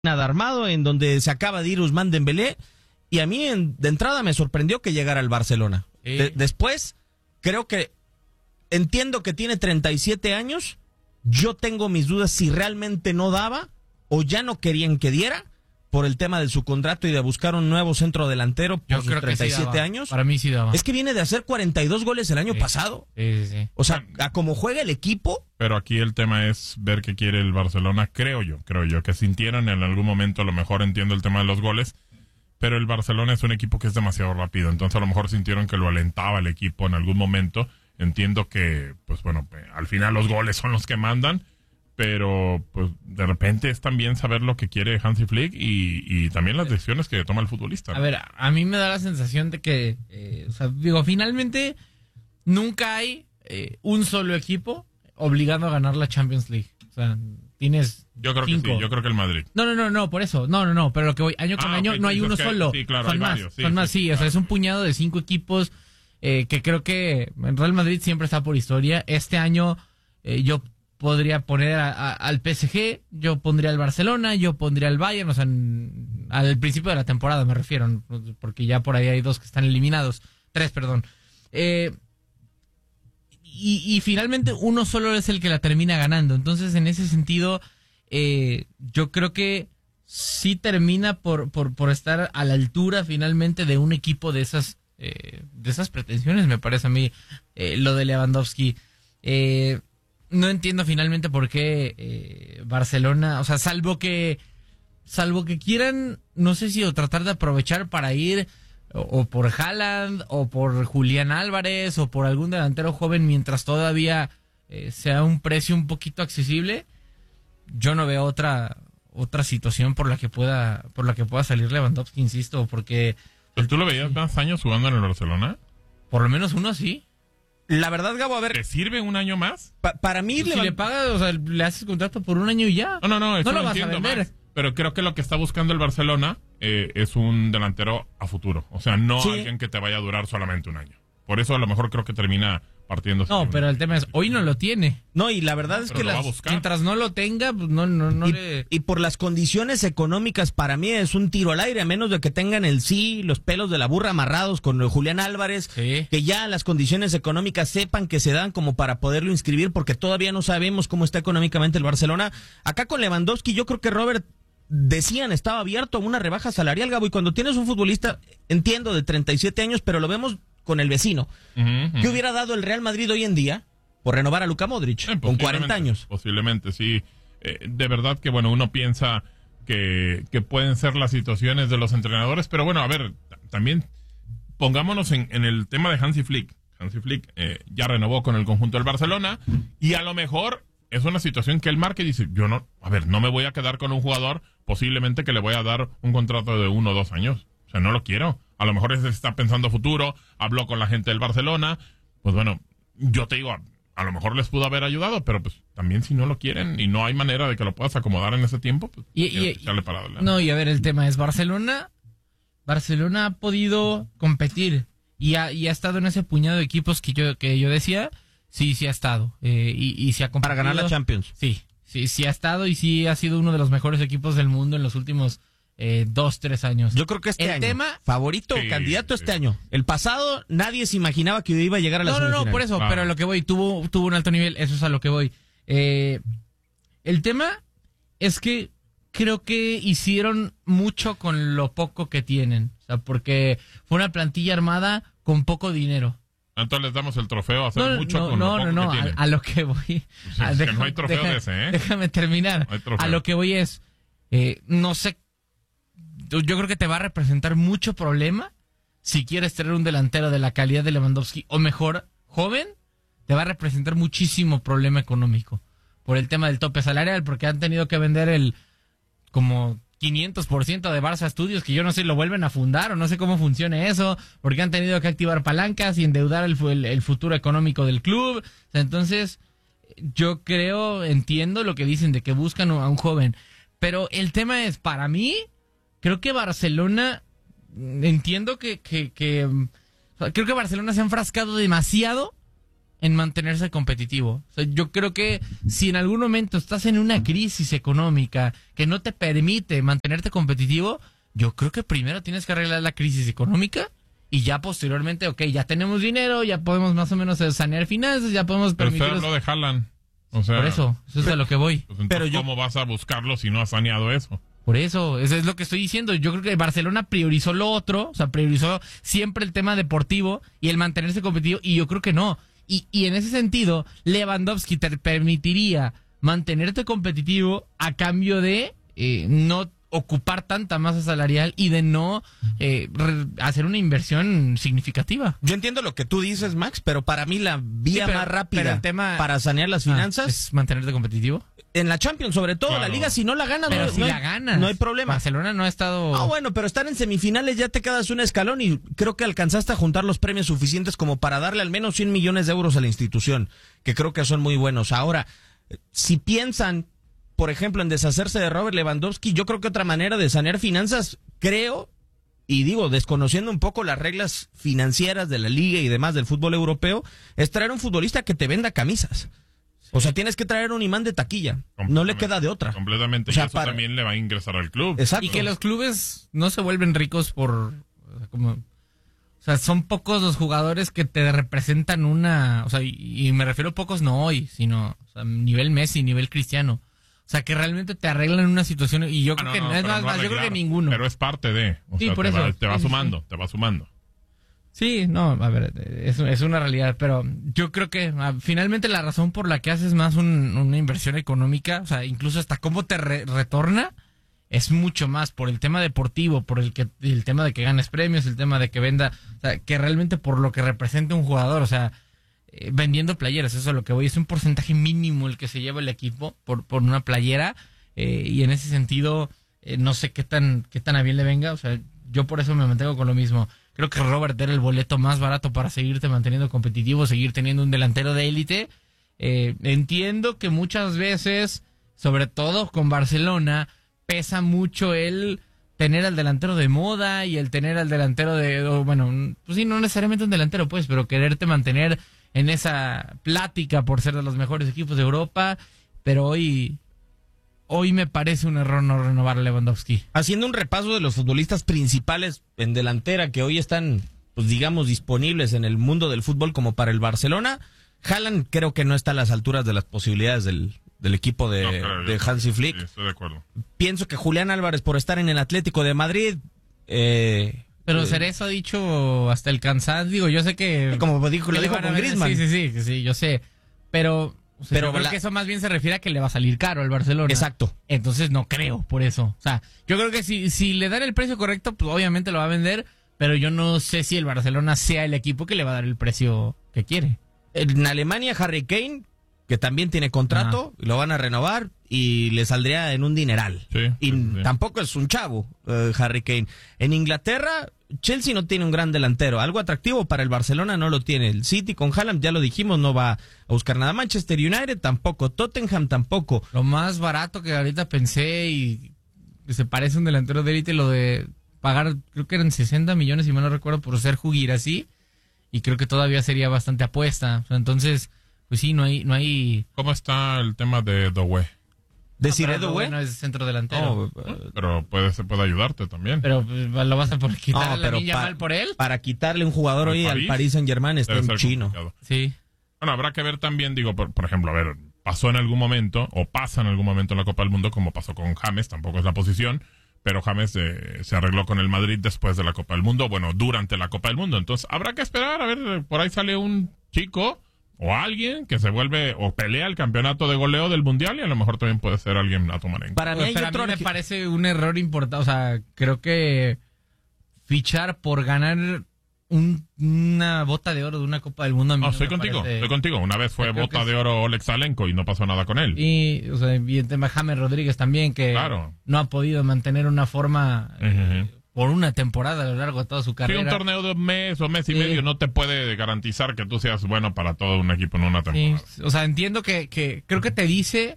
nada armado, en donde se acaba de ir Ousmane Dembélé, y a mí de entrada me sorprendió que llegara al Barcelona. Después, creo que entiendo que tiene 37 años, yo tengo mis dudas si realmente no daba o ya no querían que diera por el tema de su contrato y de buscar un nuevo centro delantero por sus 37 años. Para mí sí daba. Es que viene de hacer 42 goles el año pasado. Sí. O sea, a como juega el equipo. Pero aquí el tema es ver qué quiere el Barcelona, creo yo, que sintieran en algún momento, a lo mejor entiendo el tema de los goles, pero el Barcelona es un equipo que es demasiado rápido, entonces a lo mejor sintieron que lo alentaba el equipo en algún momento. Entiendo que, pues bueno, al final los goles son los que mandan, pero pues de repente es también saber lo que quiere Hansi Flick y también las decisiones que toma el futbolista, ¿no? A ver, a mí me da la sensación de que, finalmente nunca hay un solo equipo obligado a ganar la Champions League. O sea, tienes Yo creo 5. que sí, yo creo que el Madrid. No, por eso. No, pero lo que voy, año con año no hay uno solo. Sí, claro, son hay más, varios. son más, sí. O sea, es un puñado de 5 equipos que creo que en Real Madrid siempre está por historia. Este año yo podría poner al PSG, yo pondría al Barcelona, yo pondría al Bayern, o sea, al principio de la temporada me refiero, porque ya por ahí hay 2 que están eliminados, 3, perdón. Y finalmente uno solo es el que la termina ganando. Entonces, en ese sentido, yo creo que sí termina por estar a la altura finalmente de un equipo de esas pretensiones, me parece a mí, lo de Lewandowski. No entiendo finalmente por qué Barcelona, o sea, salvo que quieran, no sé si o tratar de aprovechar para ir o por Haaland o por Julián Álvarez o por algún delantero joven mientras todavía sea un precio un poquito accesible. Yo no veo otra situación por la que pueda salir Lewandowski, insisto, porque ¿Pero tú lo veías más años jugando en el Barcelona? Por lo menos uno sí. La verdad, Gabo, a ver, ¿Te sirve un año más? para mí... Si le pagas, o sea, le haces contrato por un año y ya. No, eso no lo vas a entiendo vender. más. Pero creo que lo que está buscando el Barcelona es un delantero a futuro. O sea, no alguien que te vaya a durar solamente un año. Por eso a lo mejor creo que termina partiendo. No, pero el tema es, hoy no lo tiene. No, y la verdad es que mientras no lo tenga, pues no le... Y por las condiciones económicas, para mí es un tiro al aire, a menos de que tengan los pelos de la burra amarrados con Julián Álvarez, que ya las condiciones económicas sepan que se dan como para poderlo inscribir, porque todavía no sabemos cómo está económicamente el Barcelona. Acá con Lewandowski, yo creo que Robert, decían, estaba abierto a una rebaja salarial, Gabo, y cuando tienes un futbolista, entiendo, de 37 años, pero lo vemos con el vecino. ¿Qué hubiera dado el Real Madrid hoy en día por renovar a Luka Modric con 40 años? Posiblemente, sí. De verdad que, bueno, uno piensa que pueden ser las situaciones de los entrenadores, pero bueno, a ver, también pongámonos en el tema de Hansi Flick. Hansi Flick ya renovó con el conjunto del Barcelona y a lo mejor es una situación que él marca y dice, no me voy a quedar con un jugador posiblemente que le voy a dar un contrato de 1 o 2 años. O sea, no lo quiero. A lo mejor está pensando futuro, habló con la gente del Barcelona. Pues bueno, yo te digo, a lo mejor les pudo haber ayudado, pero pues también si no lo quieren y no hay manera de que lo puedas acomodar en ese tiempo, pues echarle para adelante. No, y a ver, el tema es Barcelona ha podido competir y ha estado en ese puñado de equipos que yo decía, sí ha estado. Y se ha competido. Para ganar la Champions. Sí ha estado y sí ha sido uno de los mejores equipos del mundo en los últimos 2-3 años. Yo creo que el tema favorito, candidato este año. El pasado nadie se imaginaba que iba a llegar a la semifinal. No, por eso, pero a lo que voy, tuvo un alto nivel, eso es a lo que voy. El tema es que creo que hicieron mucho con lo poco que tienen, o sea, porque fue una plantilla armada con poco dinero. Entonces les damos el trofeo a hacer mucho con lo poco que tienen. A lo que voy. Que no hay trofeo de ese, ¿eh? Déjame terminar. No a lo que voy es, no sé, yo creo que te va a representar mucho problema si quieres tener un delantero de la calidad de Lewandowski, o mejor, joven, te va a representar muchísimo problema económico por el tema del tope salarial, porque han tenido que vender como 500% de Barça Studios, que yo no sé, lo vuelven a fundar o no sé cómo funcione eso, porque han tenido que activar palancas y endeudar el futuro económico del club. O sea, entonces, yo entiendo lo que dicen de que buscan a un joven, pero el tema es, para mí, creo que Barcelona, entiendo creo que Barcelona se ha enfrascado demasiado en mantenerse competitivo. O sea, yo creo que si en algún momento estás en una crisis económica que no te permite mantenerte competitivo, yo creo que primero tienes que arreglar la crisis económica y ya posteriormente, ok, ya tenemos dinero, ya podemos más o menos sanear finanzas, ya podemos permitir... Pero lo de Haaland. O sea, por eso es a lo que voy. Pues entonces, ¿cómo vas a buscarlo si no has saneado eso? Por eso es lo que estoy diciendo. Yo creo que Barcelona priorizó lo otro, o sea, priorizó siempre el tema deportivo y el mantenerse competitivo, y yo creo que no. Y en ese sentido, Lewandowski te permitiría mantenerte competitivo a cambio de no ocupar tanta masa salarial y de no hacer una inversión significativa. Yo entiendo lo que tú dices, Max, pero para mí la vía más rápida para sanear las finanzas es mantenerte competitivo. En la Champions, sobre todo, claro. La Liga, si no la ganas, pero si la ganas, no hay problema. Barcelona no ha estado... Ah, bueno, pero estar en semifinales ya te quedas un escalón y creo que alcanzaste a juntar los premios suficientes como para darle al menos 100 millones de euros a la institución, que creo que son muy buenos. Ahora, si piensan, por ejemplo, en deshacerse de Robert Lewandowski, yo creo que otra manera de sanear finanzas, creo, y digo, desconociendo un poco las reglas financieras de la Liga y demás del fútbol europeo, es traer un futbolista que te venda camisas. O sea, tienes que traer un imán de taquilla. No le queda de otra. Completamente. O sea, y eso también le va a ingresar al club. Exacto. Y que los clubes no se vuelven ricos por... O sea, son pocos los jugadores que te representan una... O sea, y me refiero a pocos no hoy, sino nivel Messi, nivel Cristiano. O sea, que realmente te arreglan una situación. Y yo creo que no es más, yo creo que ninguno. Pero es parte de... O sí, sea, por eso. Te va sumando, te va sumando. Sí, no, a ver, es una realidad, pero yo creo que finalmente la razón por la que haces más una inversión económica, o sea, incluso hasta cómo te retorna, es mucho más por el tema deportivo, por el tema de que ganes premios, el tema de que venda, o sea, que realmente por lo que representa un jugador, o sea, vendiendo playeras, eso es a lo que voy, es un porcentaje mínimo el que se lleva el equipo por una playera, y en ese sentido, no sé qué tan a bien le venga, o sea, yo por eso me mantengo con lo mismo. Creo que Robert era el boleto más barato para seguirte manteniendo competitivo, seguir teniendo un delantero de élite. Entiendo que muchas veces, sobre todo con Barcelona, pesa mucho el tener al delantero de moda y el tener al delantero bueno, pues sí, no necesariamente un delantero, pues, pero quererte mantener en esa plática por ser de los mejores equipos de Europa. Pero hoy me parece un error no renovar a Lewandowski. Haciendo un repaso de los futbolistas principales en delantera que hoy están, pues digamos, disponibles en el mundo del fútbol como para el Barcelona, Haaland creo que no está a las alturas de las posibilidades del equipo de Hansi Flick. Sí, estoy de acuerdo. Pienso que Julián Álvarez, por estar en el Atlético de Madrid... pero Cerezo ha dicho hasta el cansancio, digo, yo sé que... Como lo dijo con Griezmann. Sí, yo sé, pero... O sea, yo creo que eso más bien se refiere a que le va a salir caro al Barcelona. Exacto. Entonces no creo, por eso. O sea, yo creo que si le dan el precio correcto, pues obviamente lo va a vender, pero yo no sé si el Barcelona sea el equipo que le va a dar el precio que quiere. En Alemania, Harry Kane, que también tiene contrato, lo van a renovar y le saldría en un dineral. Sí, y tampoco es un chavo, Harry Kane. En Inglaterra, Chelsea no tiene un gran delantero. Algo atractivo para el Barcelona no lo tiene. El City con Haaland, ya lo dijimos, no va a buscar nada. Manchester United tampoco. Tottenham tampoco. Lo más barato que ahorita pensé y que se parece a un delantero de élite, lo de pagar, creo que eran 60 millones, si mal no recuerdo, por ser Guirassy. Y creo que todavía sería bastante apuesta. O sea, entonces, pues sí, no hay... ¿Cómo está el tema de Doué? Desiree Doué. Bueno, es centro delantero. Pero puede ayudarte también. Pero pues, lo vas a quitar a Lamine Yamal por él. Para quitarle un jugador hoy al Paris Saint-Germain está en chino. Complicado. Sí. Bueno, habrá que ver también, digo, por ejemplo, a ver, pasó en algún momento, o pasa en algún momento en la Copa del Mundo, como pasó con James, tampoco es la posición, pero James se arregló con el Madrid después de la Copa del Mundo, bueno, durante la Copa del Mundo. Entonces, habrá que esperar, a ver, por ahí sale un chico o alguien que se vuelve o pelea el campeonato de goleo del Mundial y a lo mejor también puede ser alguien a tomar en cuenta. Para mí, a mí me parece un error importante. O sea, creo que fichar por ganar una bota de oro de una Copa del Mundo a mí estoy contigo. Una vez fue bota de oro Oleg Salenko y no pasó nada con él. Y, o sea, y el tema James Rodríguez también, que no ha podido mantener una forma por una temporada a lo largo de toda su carrera. Sí, un torneo de un mes o mes y medio no te puede garantizar que tú seas bueno para todo un equipo en una temporada. Sí, o sea, entiendo que creo que te dice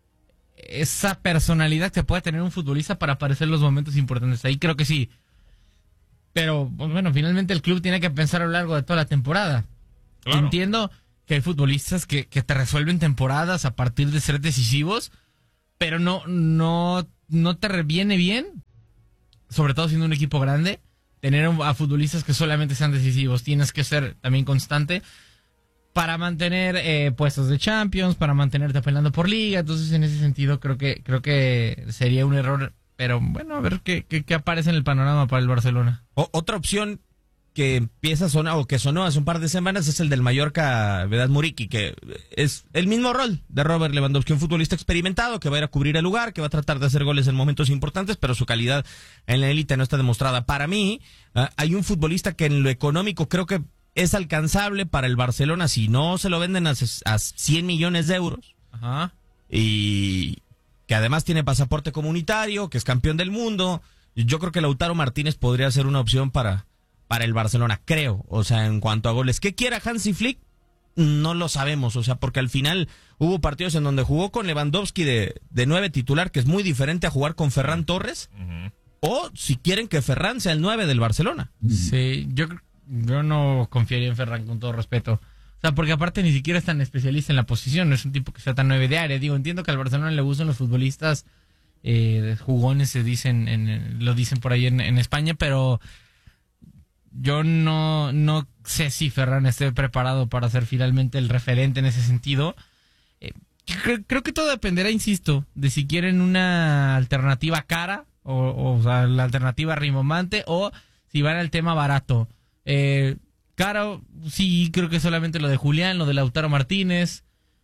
esa personalidad que puede tener un futbolista para aparecer en los momentos importantes. Ahí creo que sí. Pero, bueno, finalmente el club tiene que pensar a lo largo de toda la temporada. Claro. Entiendo que hay futbolistas que te resuelven temporadas a partir de ser decisivos, pero no te viene bien, sobre todo siendo un equipo grande, tener a futbolistas que solamente sean decisivos. Tienes que ser también constante para mantener puestos de Champions, para mantenerte peleando por Liga. Entonces, en ese sentido, creo que sería un error. Pero bueno, a ver qué aparece en el panorama para el Barcelona. Otra opción que empieza a sonar, o que sonó hace un par de semanas, es el del Mallorca, Vedat Muriqui, que es el mismo rol de Robert Lewandowski, un futbolista experimentado que va a ir a cubrir el lugar, que va a tratar de hacer goles en momentos importantes, pero su calidad en la élite no está demostrada. Para mí, hay un futbolista que en lo económico creo que es alcanzable para el Barcelona si no se lo venden a 100 millones de euros. Ajá. Y que además tiene pasaporte comunitario, que es campeón del mundo. Yo creo que Lautaro Martínez podría ser una opción para el Barcelona, creo. O sea, en cuanto a goles. ¿Qué quiera Hansi Flick? No lo sabemos. O sea, porque al final hubo partidos en donde jugó con Lewandowski de 9 titular, que es muy diferente a jugar con Ferran Torres. Uh-huh. O si quieren que Ferran sea el 9 del Barcelona. Sí, yo no confiaría en Ferran, con todo respeto. O sea, porque aparte ni siquiera es tan especialista en la posición. No es un tipo que sea tan 9 de área. Digo, entiendo que al Barcelona le gustan los futbolistas jugones, lo dicen por ahí en España, pero yo no sé si Ferran esté preparado para ser finalmente el referente en ese sentido. Creo que todo dependerá, insisto, de si quieren una alternativa cara o sea, la alternativa rimbombante, o si van al tema barato. Caro, sí, creo que solamente lo de Julián, lo de Lautaro Martínez.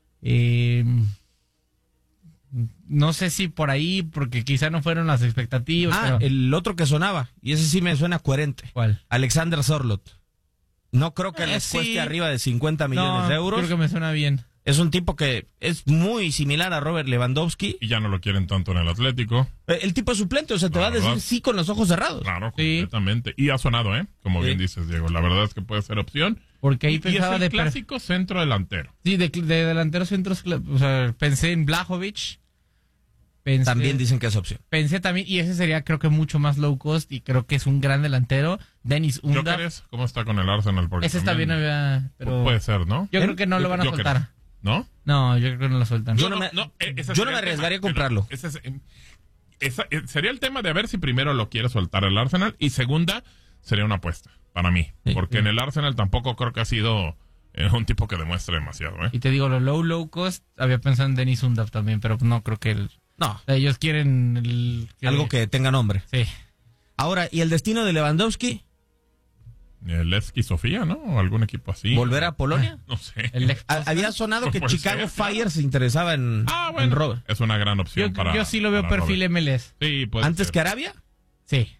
No sé si por ahí, porque quizá no fueron las expectativas. Pero el otro que sonaba, y ese sí me suena coherente. ¿Cuál? Alexander Sorloth. No creo que les cueste arriba de 50 millones de euros. Creo que me suena bien. Es un tipo que es muy similar a Robert Lewandowski. Y ya no lo quieren tanto en el Atlético. El tipo es suplente, o sea, te va a decir sí con los ojos cerrados. Claro, completamente. Y ha sonado, como bien dices, Diego. La verdad es que puede ser opción. Porque ahí pensaba es el clásico centro delantero. Sí, de delantero centros, o sea, pensé en Blajovic. También dicen que es opción. Pensé también, y ese sería creo que mucho más low cost, y creo que es un gran delantero. Dennis Undav. ¿Cómo está con el Arsenal? Porque ese está bien, pero puede ser, ¿no? Yo creo que no lo van a soltar. ¿No? No, yo creo que no lo sueltan. Yo no me arriesgaría a comprarlo. Sería el tema de ver si primero lo quiere soltar el Arsenal, y segunda, sería una apuesta para mí. Sí, porque en el Arsenal tampoco creo que ha sido un tipo que demuestre demasiado. Y te digo, lo low cost, había pensado en Dennis Undav también, pero no creo que no. O sea, ellos quieren algo que tenga nombre. Sí. Ahora, ¿y el destino de Lewandowski? El Levski Sofía, ¿no? O algún equipo así. ¿Volver a Polonia? No sé. Había sonado que Chicago Fire se interesaba en Robert. Es una gran opción yo sí lo veo perfil Robert. MLS. Sí, puede ¿Antes ser. que Arabia? Sí.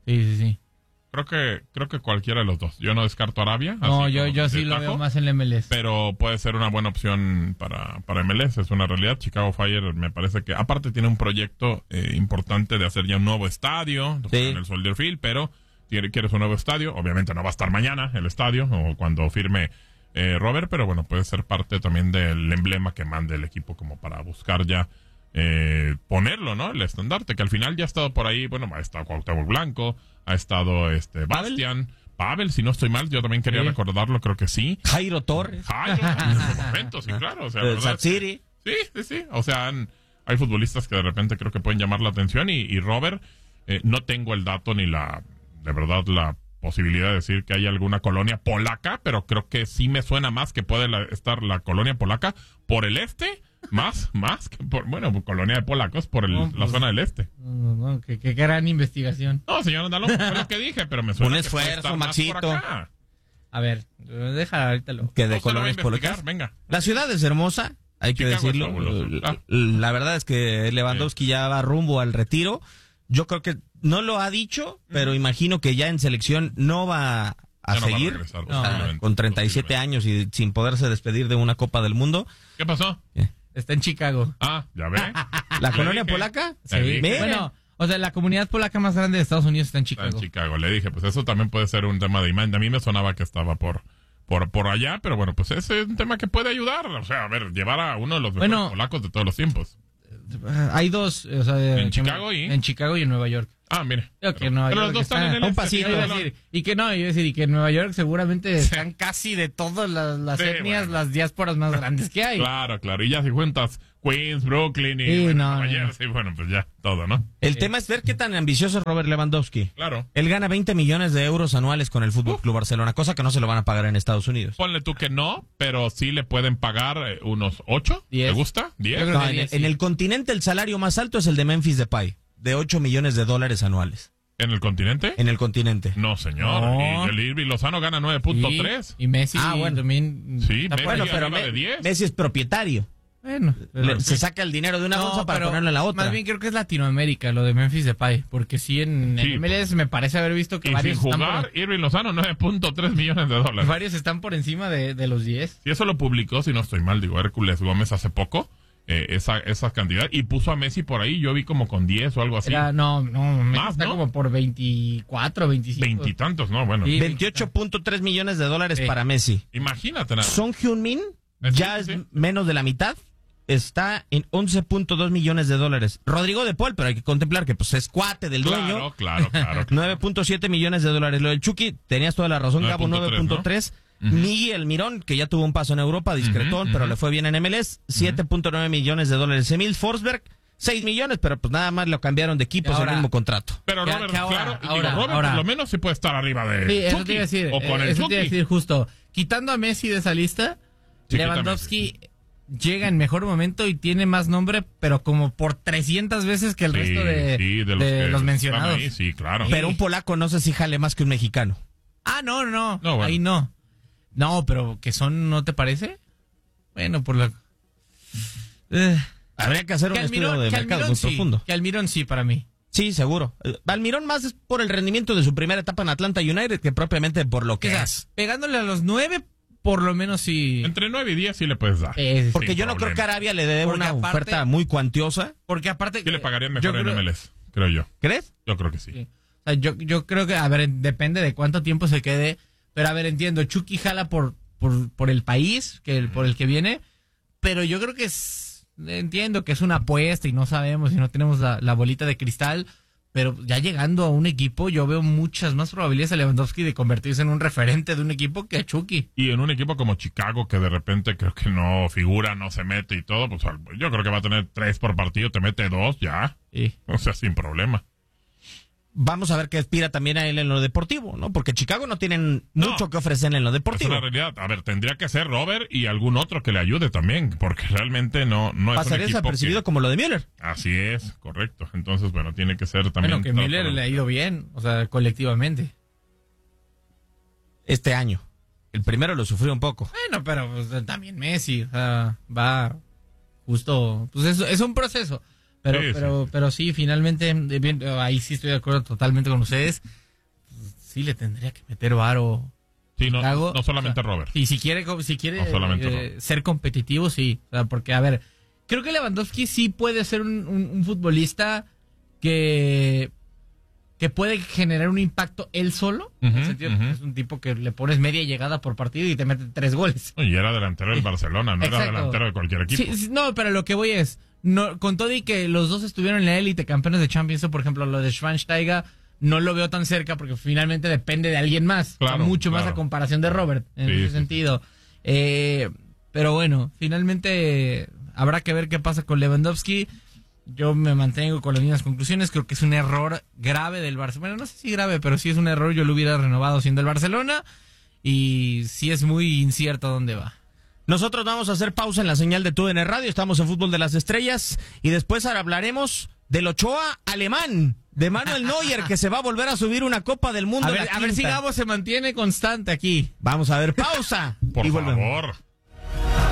Creo que cualquiera de los dos. Yo no descarto Arabia. No, yo sí lo veo más en la MLS. Pero puede ser una buena opción para MLS. Es una realidad. Chicago Fire me parece que, aparte, tiene un proyecto importante de hacer ya un nuevo estadio en el Soldier Field, pero quieres un nuevo estadio. Obviamente no va a estar mañana el estadio o cuando firme Robert, pero bueno, puede ser parte también del emblema que mande el equipo como para buscar ya ponerlo, ¿no? El estandarte, que al final ya ha estado por ahí. Bueno, ha estado Cuauhtémoc Blanco, ha estado Bastian, Pavel, si no estoy mal, yo también quería recordarlo, creo que sí. Jairo Torres. En su momento, sí, claro. O sea, Satsiri. Sí. O sea, hay futbolistas que de repente creo que pueden llamar la atención y Robert, no tengo el dato ni la posibilidad de decir que hay alguna colonia polaca, pero creo que sí me suena más que puede estar la colonia polaca por el este, más que por, colonia de polacos por la zona del este. No, qué gran investigación. No, señor Andalón, fue lo que dije, pero me suena un que esfuerzo, Maxito. A ver, deja ahorita que de colonias polacas. Venga. La ciudad es hermosa, hay que decirlo. La verdad es que Lewandowski ya va rumbo al retiro. Yo creo que no lo ha dicho, pero imagino que ya en selección no va a seguir. Con 37 años y sin poderse despedir de una Copa del Mundo. ¿Qué pasó? Está en Chicago. Ya ve. ¿La colonia polaca? Sí. Bueno, o sea, la comunidad polaca más grande de Estados Unidos está en Chicago. Está en Chicago, le dije, pues eso también puede ser un tema de imagen. A mí me sonaba que estaba por allá, pero bueno, pues ese es un tema que puede ayudar. O sea, a ver, llevar a uno de los mejores polacos de todos los tiempos. Hay dos, o sea, en Chicago y en Nueva York. mire. Creo que Nueva Pero York los dos están en el un pasito. Y que en Nueva York seguramente están casi de todas las etnias, las diásporas más grandes que hay. Claro. Y ya si cuentas Queens, Brooklyn y Nueva Jersey, pues ya, todo, ¿no? El tema es ver qué tan ambicioso es Robert Lewandowski. Claro. Él gana 20 millones de euros anuales con el Fútbol Club Barcelona, cosa que no se lo van a pagar en Estados Unidos. Ponle tú que no, pero sí le pueden pagar unos 8. 10. ¿Te gusta? 10. No, en el continente el salario más alto es el de Memphis Depay, de 8 millones de dólares anuales. ¿En el continente? En el continente. No, señor. No. Y el Irving Lozano gana 9.3. Y Messi bueno. también. Sí, Messi Bueno, pero arriba de 10. Messi es propietario. Bueno, Se saca el dinero de una bolsa para ponerlo en la otra. Más bien creo que es Latinoamérica lo de Memphis Depay, porque sí en MLS me parece haber visto que Y varios sin jugar, Irving Lozano 9.3 millones de dólares. varios están por encima de los 10. Y eso lo publicó, si no estoy mal, Hércules Gómez hace poco, esa cantidad, y puso a Messi por ahí, yo vi como con 10 o algo así. Messi Más, está ¿no? como por 24, 25. Veintitantos, ¿no? Bueno. Sí. 28.3 millones de dólares para Messi. Imagínate nada. Son Heung-min ya es Sí. menos de la mitad. Está en 11.2 millones de dólares. Rodrigo de Paul, pero hay que contemplar que pues es cuate del dueño. Claro. 9.7 millones de dólares. Lo del Chucky, tenías toda la razón, Gabo, 9.3, 9.3. Miguel Mirón, que ya tuvo un paso en Europa, discretón, pero le fue bien en MLS, 7.9 millones de dólares. Emil Forsberg, 6 millones, pero pues nada más lo cambiaron de equipo, es el mismo contrato. Pero Que Robert, ahora, Robert por lo menos sí puede estar arriba de Sí, eso Chucky, te iba a decir. o con el Eso te iba a Chucky. decir justo. Quitando a Messi de esa lista, Sí, Lewandowski llega en mejor momento y tiene más nombre, pero como por 300 veces que el resto de que los mencionados. están ahí, sí, claro. Pero un polaco no sé si jale más que un mexicano. No, bueno. ahí no. No, pero que son, ¿no te parece? Bueno, por la... Habría que hacer un estudio de mercado muy profundo. Que Almirón sí, para mí. Sí, seguro. Almirón más es por el rendimiento de su primera etapa en Atlanta United que propiamente por lo que es. Pegándole a los 9, por lo menos sí. Entre 9 y 10 sí le puedes dar. Porque Sin yo no creo problema. que Arabia le dé Porque una aparte- oferta muy cuantiosa. Porque aparte... Sí le pagarían mejor yo en creo- MLS, creo yo. ¿Crees? Yo creo que sí. Sí. O sea, yo creo que, a ver, depende de cuánto tiempo se quede. Pero a ver, entiendo, Chucky jala por el país por el que viene. Pero yo creo que entiendo que es una apuesta y no sabemos y no tenemos la bolita de cristal. Pero ya llegando a un equipo, yo veo muchas más probabilidades a Lewandowski de convertirse en un referente de un equipo que a Chucky. Y en un equipo como Chicago, que de repente creo que no figura, no se mete y todo, pues yo creo que va a tener 3 por partido, te mete 2 ya. Sí. O sea, sin problema. Vamos a ver qué aspira también a él en lo deportivo, ¿no? Porque Chicago no tienen mucho que ofrecer en lo Es deportivo. una realidad. A ver, tendría que ser Robert y algún otro que le ayude también, porque realmente no es un Pasaría equipo desapercibido que... como lo de Müller. Así es, correcto. Entonces, bueno, tiene que ser también... Bueno, que Müller le ha ido bien, o sea, colectivamente. Este año. El primero lo sufrió un poco. Bueno, pero pues, también Messi, o sea, va justo, pues es un proceso. Pero Sí, pero sí, finalmente, bien, ahí sí estoy de acuerdo totalmente con ustedes. Pues, sí le tendría que meter varo. Sí, no Chicago, solamente o sea, Robert. Y si quiere No solamente Robert. ser competitivo, sí. O sea, porque, a ver, creo que Lewandowski sí puede ser un futbolista que puede generar un impacto él solo. En el sentido de que es un tipo que le pones media llegada por partido y te mete 3 goles. Y era delantero del Barcelona, no Exacto. era delantero de cualquier equipo. Sí, no, pero lo que voy es, no, con todo y que los dos estuvieron en la élite, campeones de Champions, por ejemplo, lo de Schweinsteiger, no lo veo tan cerca porque finalmente depende de alguien más. Claro, O sea, mucho más claro. a comparación de Robert, en Sí, ese sí, sentido. Pero bueno, finalmente habrá que ver qué pasa con Lewandowski. Yo me mantengo con las mismas conclusiones. Creo que es un error grave del Barcelona. Bueno, no sé si grave, pero sí es un error. Yo lo hubiera renovado siendo el Barcelona. Y sí es muy incierto dónde va. Nosotros vamos a hacer pausa en la señal de TUDN Radio. Estamos en Fútbol de las Estrellas. Y después ahora hablaremos del Ochoa alemán, de Manuel Neuer, que se va a volver a subir una Copa del Mundo. A ver si Gabo se mantiene constante aquí. Vamos a ver pausa. Por y volvemos. favor.